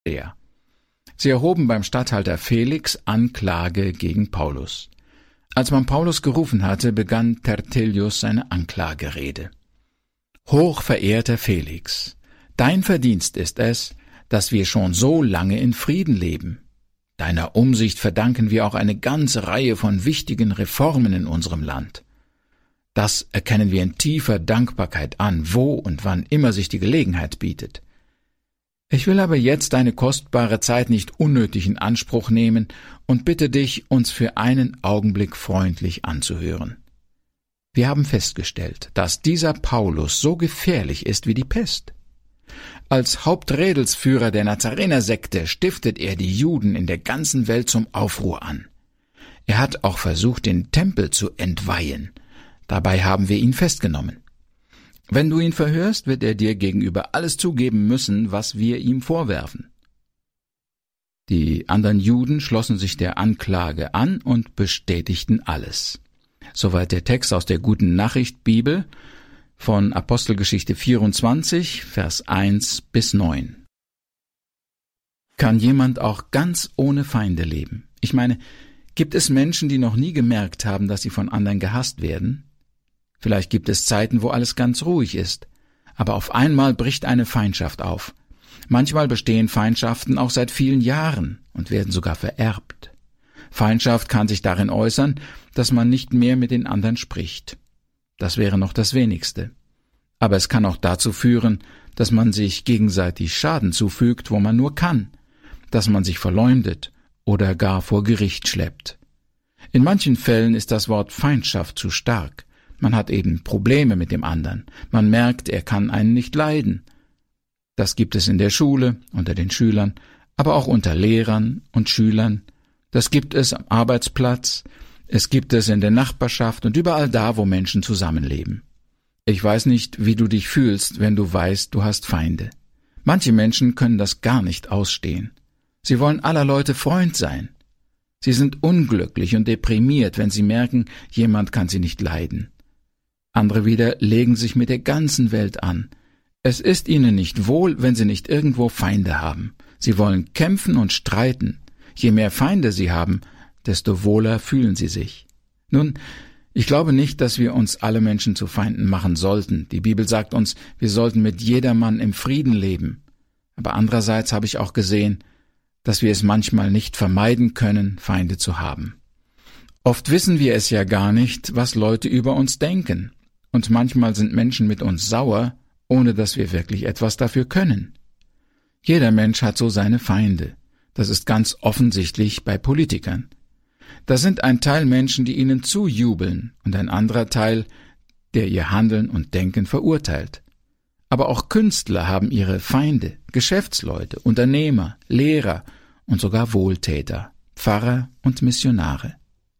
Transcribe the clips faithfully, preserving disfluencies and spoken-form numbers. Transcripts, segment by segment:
Caesarea. Sie erhoben beim Statthalter Felix Anklage gegen Paulus. Als man Paulus gerufen hatte, begann Tertullius seine Anklagerede. Hochverehrter Felix, dein Verdienst ist es, dass wir schon so lange in Frieden leben. Deiner Umsicht verdanken wir auch eine ganze Reihe von wichtigen Reformen in unserem Land. Das erkennen wir in tiefer Dankbarkeit an, wo und wann immer sich die Gelegenheit bietet. Ich will aber jetzt deine kostbare Zeit nicht unnötig in Anspruch nehmen und bitte dich, uns für einen Augenblick freundlich anzuhören. Wir haben festgestellt, dass dieser Paulus so gefährlich ist wie die Pest. Als Haupträdelsführer der Nazarenersekte stiftet er die Juden in der ganzen Welt zum Aufruhr an. Er hat auch versucht, den Tempel zu entweihen. Dabei haben wir ihn festgenommen. Wenn du ihn verhörst, wird er dir gegenüber alles zugeben müssen, was wir ihm vorwerfen. Die anderen Juden schlossen sich der Anklage an und bestätigten alles. Soweit der Text aus der Guten Nachricht Bibel von Apostelgeschichte vierundzwanzig, Vers eins bis neun. Kann jemand auch ganz ohne Feinde leben? Ich meine, gibt es Menschen, die noch nie gemerkt haben, dass sie von anderen gehasst werden? Vielleicht gibt es Zeiten, wo alles ganz ruhig ist, aber auf einmal bricht eine Feindschaft auf. Manchmal bestehen Feindschaften auch seit vielen Jahren und werden sogar vererbt. Feindschaft kann sich darin äußern, dass man nicht mehr mit den anderen spricht. Das wäre noch das Wenigste. Aber es kann auch dazu führen, dass man sich gegenseitig Schaden zufügt, wo man nur kann, dass man sich verleumdet oder gar vor Gericht schleppt. In manchen Fällen ist das Wort Feindschaft zu stark. Man hat eben Probleme mit dem anderen. Man merkt, er kann einen nicht leiden. Das gibt es in der Schule, unter den Schülern, aber auch unter Lehrern und Schülern. Das gibt es am Arbeitsplatz. Es gibt es in der Nachbarschaft und überall da, wo Menschen zusammenleben. Ich weiß nicht, wie du dich fühlst, wenn du weißt, du hast Feinde. Manche Menschen können das gar nicht ausstehen. Sie wollen aller Leute Freund sein. Sie sind unglücklich und deprimiert, wenn sie merken, jemand kann sie nicht leiden. Andere wieder legen sich mit der ganzen Welt an. Es ist ihnen nicht wohl, wenn sie nicht irgendwo Feinde haben. Sie wollen kämpfen und streiten. Je mehr Feinde sie haben, desto wohler fühlen sie sich. Nun, ich glaube nicht, dass wir uns alle Menschen zu Feinden machen sollten. Die Bibel sagt uns, wir sollten mit jedermann im Frieden leben. Aber andererseits habe ich auch gesehen, dass wir es manchmal nicht vermeiden können, Feinde zu haben. Oft wissen wir es ja gar nicht, was Leute über uns denken. Und manchmal sind Menschen mit uns sauer, ohne dass wir wirklich etwas dafür können. Jeder Mensch hat so seine Feinde. Das ist ganz offensichtlich bei Politikern. Da sind ein Teil Menschen, die ihnen zujubeln, und ein anderer Teil, der ihr Handeln und Denken verurteilt. Aber auch Künstler haben ihre Feinde, Geschäftsleute, Unternehmer, Lehrer und sogar Wohltäter, Pfarrer und Missionare.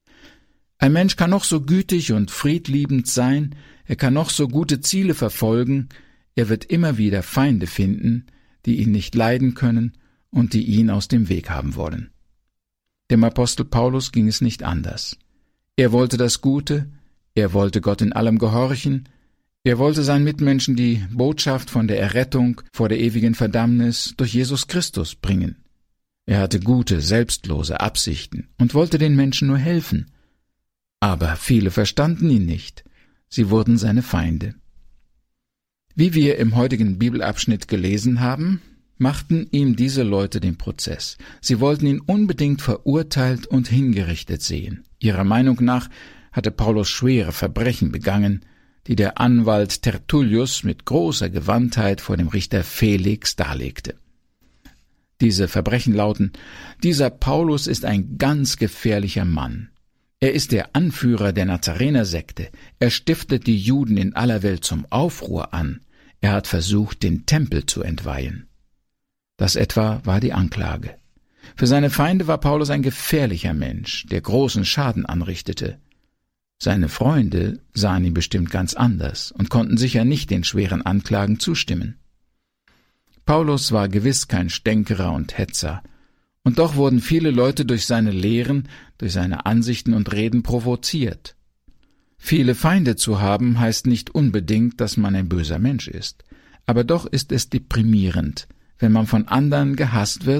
Ein Mensch kann noch so gütig und friedliebend sein, er kann noch so gute Ziele verfolgen, er wird immer wieder Feinde finden, die ihn nicht leiden können und die ihn aus dem Weg haben wollen. Dem Apostel Paulus ging es nicht anders. Er wollte das Gute, er wollte Gott in allem gehorchen, er wollte seinen Mitmenschen die Botschaft von der Errettung vor der ewigen Verdammnis durch Jesus Christus bringen. Er hatte gute, selbstlose Absichten und wollte den Menschen nur helfen. Aber viele verstanden ihn nicht. Sie wurden seine Feinde. Wie wir im heutigen Bibelabschnitt gelesen haben, machten ihm diese Leute den Prozess. Sie wollten ihn unbedingt verurteilt und hingerichtet sehen. Ihrer Meinung nach hatte Paulus schwere Verbrechen begangen, die der Anwalt Tertullius mit großer Gewandtheit vor dem Richter Felix darlegte. Diese Verbrechen lauten: Dieser Paulus ist ein ganz gefährlicher Mann. Er ist der Anführer der Nazarenersekte. Er stiftet die Juden in aller Welt zum Aufruhr an. Er hat versucht, den Tempel zu entweihen. Das etwa war die Anklage. Für seine Feinde war Paulus ein gefährlicher Mensch, der großen Schaden anrichtete. Seine Freunde sahen ihn bestimmt ganz anders und konnten sicher nicht den schweren Anklagen zustimmen. Paulus war gewiss kein Stänkerer und Hetzer, und doch wurden viele Leute durch seine Lehren, durch seine Ansichten und Reden provoziert. Viele Feinde zu haben, heißt nicht unbedingt, dass man ein böser Mensch ist, aber doch ist es deprimierend, Wenn man von anderen gehasst wird,